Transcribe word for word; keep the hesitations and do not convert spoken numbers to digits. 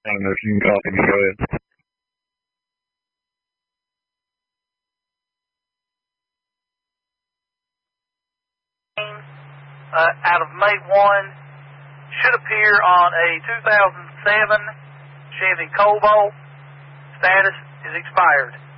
I don't know if you can copy me. Go ahead. Uh, out of May first, should appear on a two thousand seven Chevy Cobalt. Status is expired.